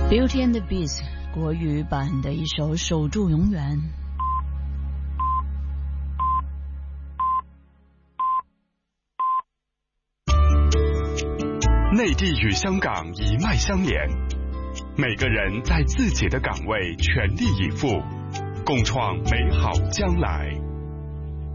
Beauty and the Beast 国语版的一首《守住永远》。 内地与香港一脉相连，每个人在自己的岗位全力以赴，共创美好将来。